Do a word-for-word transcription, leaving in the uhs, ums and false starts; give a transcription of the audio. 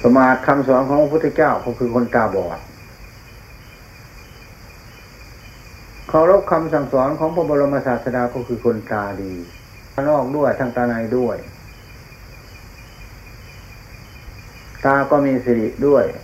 ประมาทคำสอนของพระพุทธเจ้าก็คือคนตาบอดเคารพคำสั่งสอนของพระบรมศาสดาก็คือคนตาดีตานอกด้วยทั้งตาในด้วยตาก็มีสิริด้วย